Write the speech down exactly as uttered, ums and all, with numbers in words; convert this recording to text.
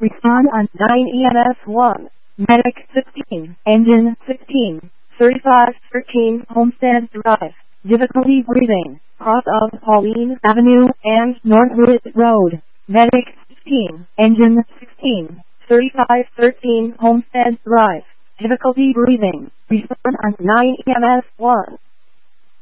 Respond on nine E M S one. Medic sixteen. Engine sixteen. thirty-five thirteen Homestead Drive. Difficulty breathing. Cross of Pauline Avenue and Northwood Road. Medic sixteen. Engine sixteen. thirty-five thirteen Homestead Drive. Difficulty breathing. Respond on nine E M S one.